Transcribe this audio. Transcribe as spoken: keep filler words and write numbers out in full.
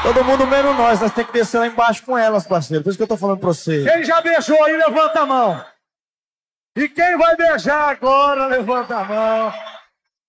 Todo mundo menos nós, nós temos que descer lá embaixo com elas, parceiro. Por isso que eu tô falando pra você. Quem já beijou aí, levanta a mão. E quem vai beijar agora, levanta a mão.